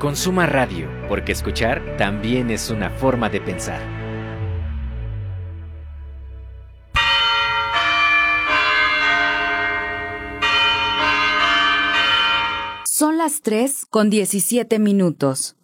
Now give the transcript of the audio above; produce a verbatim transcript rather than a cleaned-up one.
Consuma radio, porque escuchar también es una forma de pensar. Son las tres con diecisiete minutos.